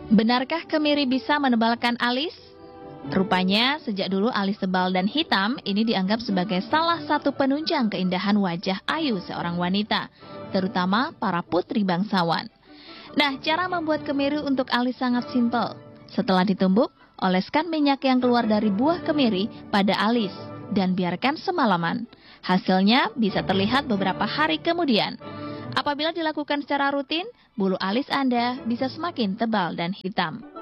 Benarkah kemiri bisa menebalkan alis? Rupanya, sejak dulu alis tebal dan hitam ini dianggap sebagai salah satu penunjang keindahan wajah ayu seorang wanita, terutama para putri bangsawan. Nah, cara membuat kemiri untuk alis sangat simpel. Setelah ditumbuk, oleskan minyak yang keluar dari buah kemiri pada alis dan biarkan semalaman. Hasilnya bisa terlihat beberapa hari kemudian. Apabila dilakukan secara rutin, bulu alis Anda bisa semakin tebal dan hitam.